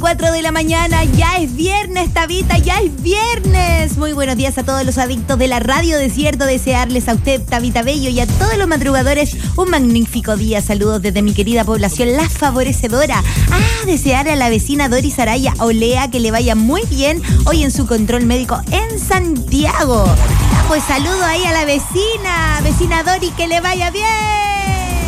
4 de la mañana, ya es viernes, Tabita, ya es viernes. Muy buenos días a todos los adictos de la radio Desierto. Desearles a usted, Tabita Bello, y a todos los madrugadores un magnífico día. Saludos desde mi querida población La Favorecedora. Desear a la vecina Doris Araya Olea que le vaya muy bien hoy en su control médico en Santiago. Pues saludo ahí a la vecina Doris, que le vaya bien.